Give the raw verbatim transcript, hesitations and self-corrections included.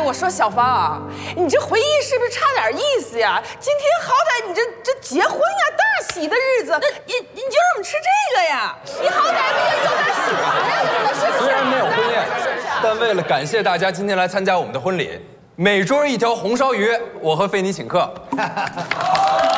我说小芳啊，你这回忆是不是差点意思呀？今天好歹你这这结婚呀，大喜的日子，那你你就让我们吃这个呀？你好歹不也有点喜糖呀？是不是？ 虽然没有婚宴，但为了感谢大家今天来参加我们的婚礼，每桌一条红烧鱼，我和菲尼请客。